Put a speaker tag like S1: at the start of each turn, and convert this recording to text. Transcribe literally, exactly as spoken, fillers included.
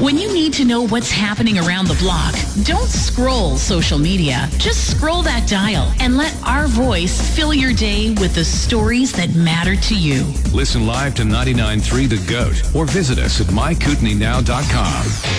S1: When you need to know what's happening around the block, don't scroll social media. Just scroll that dial and let our voice fill your day with the stories that matter to you.
S2: Listen live to ninety-nine point three The Goat or visit us at my kootenai now dot com.